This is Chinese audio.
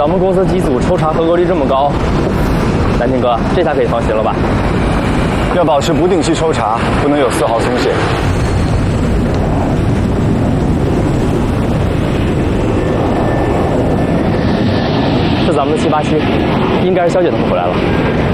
们公司机组抽查合格率这么高，南京哥，这下可以放心了吧？ 要保持不定期抽查，不能有丝毫松懈。 是咱们的787，应该是肖姐他们回来了。